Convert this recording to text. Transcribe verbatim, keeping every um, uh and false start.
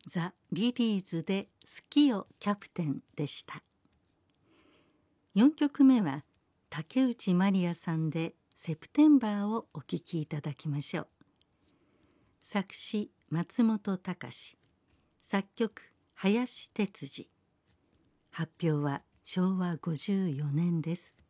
ザ・リリーズで好きよキャプテンでした。よんきょくめは竹内まりやさんでセプテンバーをお聴きいただきましょう。作詞松本隆、作曲林哲司。発表はしょうわごじゅうよねんです。